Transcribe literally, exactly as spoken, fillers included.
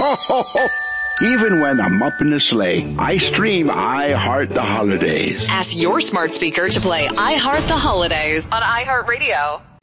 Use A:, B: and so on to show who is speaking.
A: ho, ho, ho. Even when I'm up in the sleigh, I stream I Heart the Holidays.
B: Ask your smart speaker to play I Heart the Holidays on iHeartRadio.